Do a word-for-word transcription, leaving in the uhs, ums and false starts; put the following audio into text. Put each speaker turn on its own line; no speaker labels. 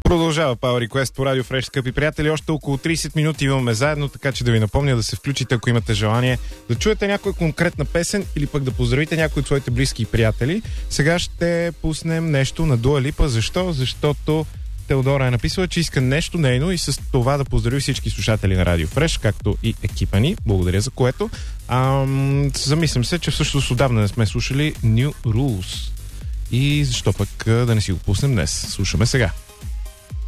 Продължава Power Request по Радио Фреш, скъпи приятели. Още около трийсет минути имаме заедно, така че да ви напомня да се включите, ако имате желание да чуете някоя конкретна песен или пък да поздравите някой от своите близки и приятели. Сега ще пуснем нещо на Дуа Липа. Защо? Защото Теодора е написала, че иска нещо нейно и с това да поздрави всички слушатели на Радио Фреш, както и екипа ни. Благодаря за което. Ам, замислям се, че всъщност отдавна не сме слушали New Rules. И защо пък да не си го пуснем днес? Слушаме сега.